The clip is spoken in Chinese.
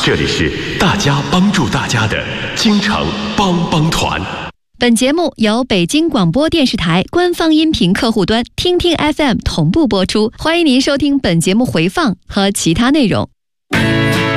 这里是大家帮助大家的京城帮帮团。 本节目由北京广播电视台官方音频客户端听听 FM 同步播出，欢迎您收听本节目回放和其他内容。